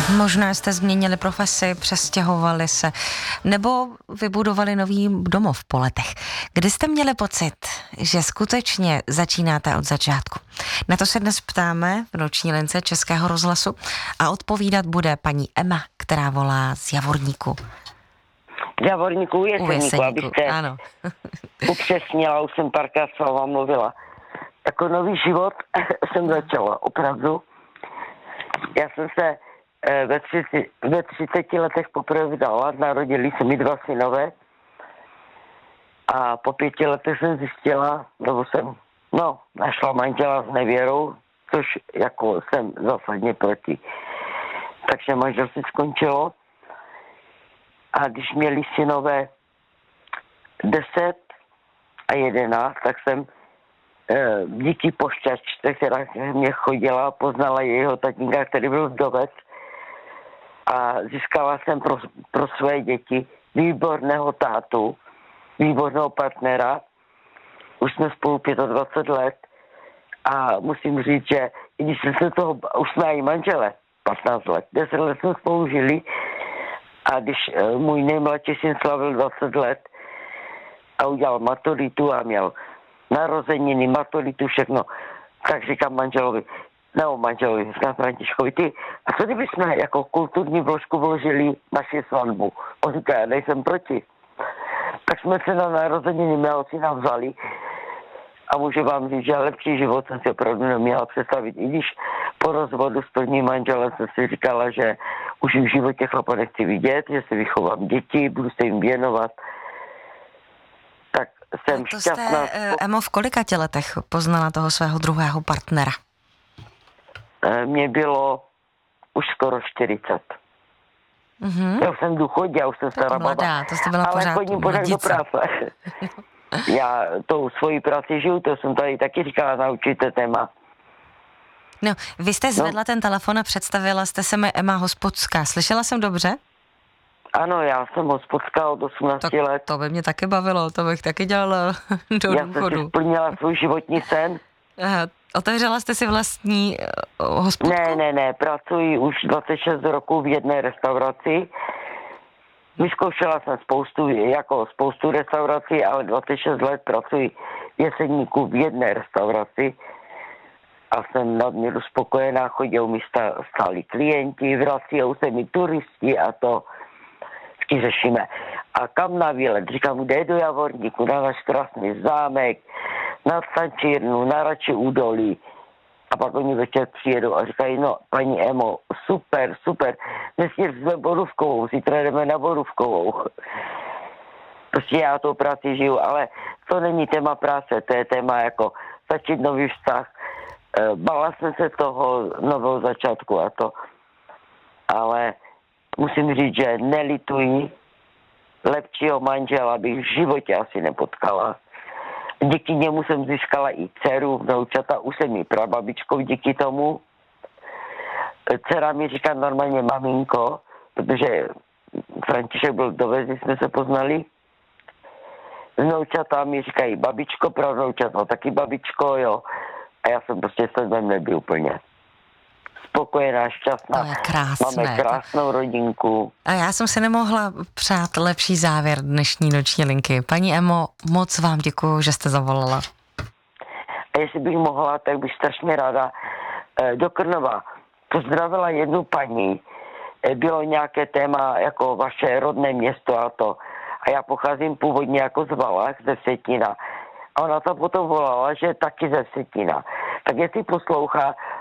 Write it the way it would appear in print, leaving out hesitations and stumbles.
Možná jste změnili profesi, přestěhovali se, nebo vybudovali nový domov po letech. Kdy jste měli pocit, že skutečně začínáte od začátku? Na to se dnes ptáme v noční lince Českého rozhlasu a odpovídat bude paní Emma, která volá z Javorníku. Javorníku, Jeseníku, abyste ano. upřesnila, už jsem párkrát s váma mluvila. Jako nový život jsem začala, opravdu. Já jsem se ve 30 letech poprvé vdala, narodili se mi 2 synové a po 5 letech jsem zjistila, nebo jsem našla manžela s nevěrou, což jako jsem zásadně proti. Takže manželství skončilo a když měli synové 10 a 11, tak jsem díky pošťačce, která mě chodila, poznala jejího tatínka, který byl vdovec, a získala jsem pro své děti výborného tátu, výborného partnera. Už jsme spolu 25 let a musím říct, že i když jsme se toho, už jsme i manžele, 15 let, 10 let jsme spolu žili a když můj nejmladší syn slavil 20 let a udělal maturitu a měl narozeniny, maturitu, všechno, tak říkám manželovi, říkám Františkovi, a co kdyby jsme jako kulturní vložku vložili naši svatbu? On říká, já nejsem proti. Tak jsme se na narozeniny mého syna vzali a můžu vám říct, že lepší život jsem si opravdu neměla představit. I když po rozvodu s prvním manželem jsem si říkala, že už v životě chlapa nechci vidět, že si vychovám děti, budu se jim věnovat. Tak jsem to šťastná. Jste, Emo, v kolika letech poznala toho svého druhého partnera? Mně bylo už skoro 40. Mm-hmm. Já už jsem v důchodě, já už jsem stará mladá, baba. To jste byla ale chodím pořád do práce. Já tou svojí práci žiju, to jsem tady taky říkala, naučíte téma. No, vy jste zvedla ten telefon a představila jste se mi Emma Hospodská. Slyšela jsem dobře? Ano, já jsem hospodská od 18 let. To by mě taky bavilo, to bych taky dělala do já důchodu. jsem si splnila svůj životní sen. Otevřela jste si vlastní hospodku? Ne, pracuji už 26 roků v jedné restauraci. Vyzkoušela jsem spoustu restaurací, ale 26 let pracuji v Jeseníku v jedné restauraci a jsem nadměru spokojená, chodí mi stáli klienti, vrací se mi turisti a to vždy řešíme. A kam na výlet? Říkám, kde je do Javorníku, na náš krásný zámek, na Stančírnu, na Rači údolí. A pak oni večer přijedou a říkají, no, paní Emo, super, dneska jsme Borůvkovou, zítra jdeme na Borůvkovou. Prostě já tou práci žiju, ale to není téma práce, to je téma jako začít nový vztah. Bala jsem se toho nového začátku a to, ale musím říct, že nelituji, lepšího manžela bych v životě asi nepotkala. Díky němu jsem získala i dceru, vnoučata, už jsem jí prababičkou díky tomu. Dcera mi říká normálně maminko, protože František byl dovez, když jsme se poznali. Vnoučata mi říkají babičko, pravnoučata taky babičko, jo. A já jsem prostě jsem nebyl úplně spokojená, šťastná. To je krásné. Máme krásnou rodinku. A já jsem si nemohla přát lepší závěr dnešní noční linky. Paní Emo, moc vám děkuju, že jste zavolala. A jestli bych mohla, tak bych strašně ráda do Krnova pozdravila jednu paní. Bylo nějaké téma jako vaše rodné město a to. A já pocházím původně jako z Valach, ze Vsetína. A ona to potom volala, že taky ze Vsetína. Tak jestli poslouchá,